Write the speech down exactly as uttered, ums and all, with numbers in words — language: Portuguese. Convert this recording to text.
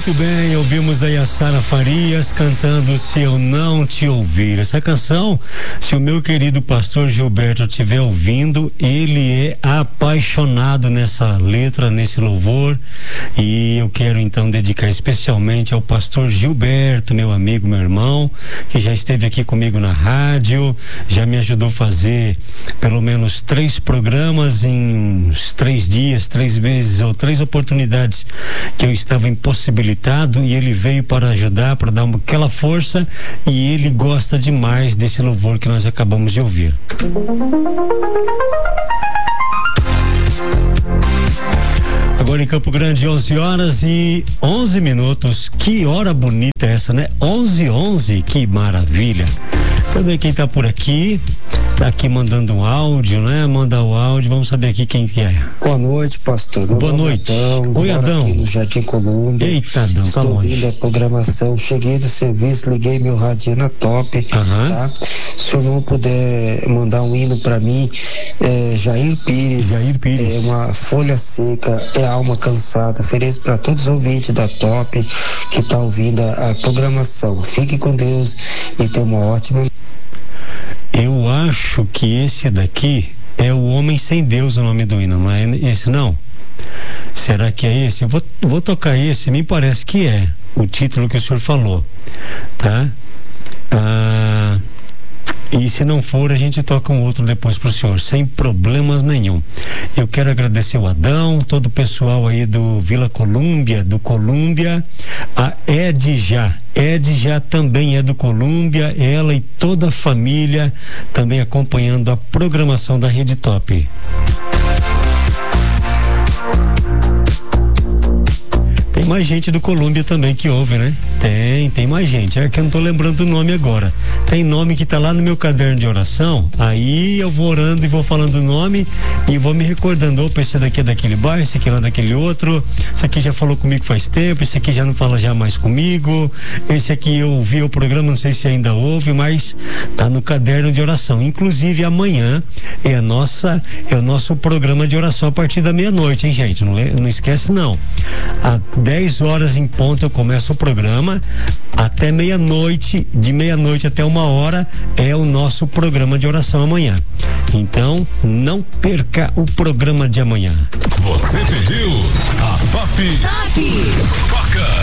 Muito bem, ouvimos aí a Sara Farias cantando Se Eu Não Te Ouvir. Essa canção, se o meu querido pastor Gilberto estiver ouvindo, ele é apaixonado nessa letra, nesse louvor, e eu quero então dedicar especialmente ao pastor Gilberto, meu amigo, meu irmão, que já esteve aqui comigo na rádio, já me ajudou a fazer pelo menos três programas em uns três dias, três vezes ou três oportunidades que eu estava impossibilitado, e ele veio para ajudar, para dar uma, aquela força, e ele gosta demais desse louvor que nós acabamos de ouvir. Agora em Campo Grande, onze horas e onze minutos. Que hora bonita essa, né? onze e onze, que maravilha. Também quem tá por aqui, tá aqui mandando um áudio, né? Manda o áudio, vamos saber aqui quem que é. Boa noite, pastor. Meu Boa noite. Adão, Oi, Adão. Aqui no Jardim Colômbia. Eita, Adão, tá Estou longe. ouvindo a programação, cheguei do serviço, liguei meu radinho na top, Aham. tá? Se o senhor puder mandar um hino pra mim, é, Jair Pires. Jair Pires. É uma folha seca, é alma cansada. Ofereço para todos os ouvintes da top que tá ouvindo a, a programação. Fique com Deus e tenha uma ótima. Eu acho que esse daqui é o Homem Sem Deus, o nome do hino, não é esse não? Será que é esse? Eu vou, vou tocar esse, me parece que é o título que o senhor falou, tá? Ah, e se não for, a gente toca um outro depois pro senhor, sem problemas nenhum. Eu quero agradecer o Adão, todo o pessoal aí do Vila Colômbia, do Colômbia, a Edja. Edja também é do Colômbia, ela e toda a família também acompanhando a programação da Rede Top. Tem mais gente do Colômbia também que ouve, né? Tem, tem mais gente. É que eu não tô lembrando o nome agora. Tem nome que tá lá no meu caderno de oração. Aí eu vou orando e vou falando o nome e vou me recordando. Opa, esse daqui é daquele bairro, esse aqui é daquele outro. Esse aqui já falou comigo faz tempo, esse aqui já não fala já mais comigo. Esse aqui eu ouvi o programa, não sei se ainda ouve, mas tá no caderno de oração. Inclusive amanhã é a nossa, é o nosso programa de oração a partir da meia-noite, hein, gente? Não, não esquece não. A dez horas em ponto eu começo o programa, até meia-noite, de meia-noite até uma hora é o nosso programa de oração amanhã. Então, não perca o programa de amanhã. Você pediu a Top. Top. Toca.